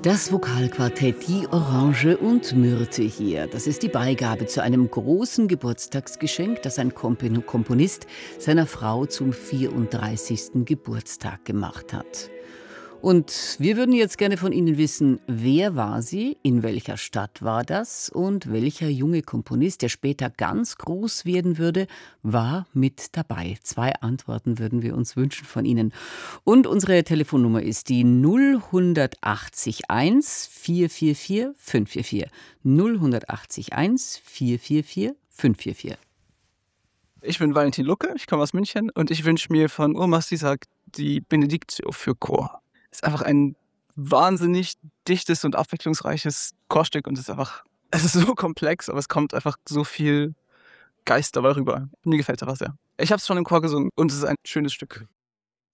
Das Vokalquartett Die Orange und Myrte hier. Das ist die Beigabe zu einem großen Geburtstagsgeschenk, das ein Komponist seiner Frau zum 34. Geburtstag gemacht hat. Und wir würden jetzt gerne von Ihnen wissen, wer war sie, in welcher Stadt war das und welcher junge Komponist, der später ganz groß werden würde, war mit dabei. 2 Antworten würden wir uns wünschen von Ihnen. Und unsere Telefonnummer ist die 0181 444 544. 0181 444 544. Ich bin Valentin Lucke, ich komme aus München und ich wünsche mir von Urmas Sisak die Benedictio für Chor. Es ist einfach ein wahnsinnig dichtes und abwechslungsreiches Chorstück und es ist so komplex, aber es kommt einfach so viel Geist dabei rüber. Mir gefällt es einfach sehr. Ich habe es schon im Chor gesungen und es ist ein schönes Stück.